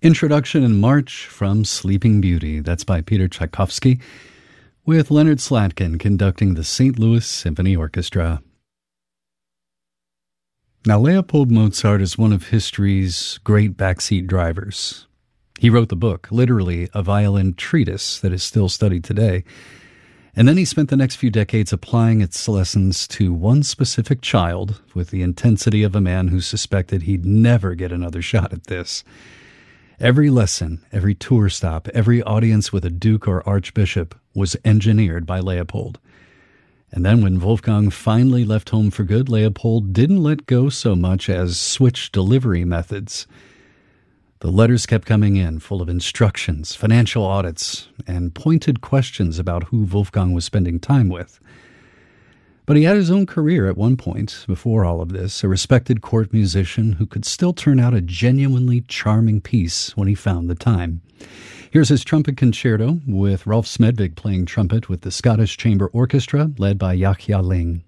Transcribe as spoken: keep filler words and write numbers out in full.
Introduction and March from Sleeping Beauty. That's by Peter Tchaikovsky, with Leonard Slatkin conducting the Saint Louis Symphony Orchestra. Now, Leopold Mozart is one of history's great backseat drivers. He wrote the book, literally a violin treatise that is still studied today, and then he spent the next few decades applying its lessons to one specific child with the intensity of a man who suspected he'd never get another shot at this. Every lesson, every tour stop, every audience with a duke or archbishop was engineered by Leopold. And then when Wolfgang finally left home for good, Leopold didn't let go so much as switch delivery methods. The letters kept coming in, full of instructions, financial audits, and pointed questions about who Wolfgang was spending time with. But he had his own career at one point, before all of this, a respected court musician who could still turn out a genuinely charming piece when he found the time. Here's his trumpet concerto, with Rolf Smedvig playing trumpet with the Scottish Chamber Orchestra, led by Yachia Ling.